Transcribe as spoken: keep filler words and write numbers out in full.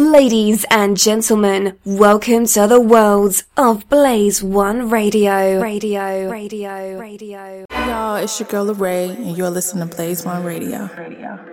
Ladies and gentlemen, welcome to the world of Blaze One Radio. Radio, radio, radio. Hey y'all, it's your girl Lorraine, and you're listening to Blaze One Radio. Radio.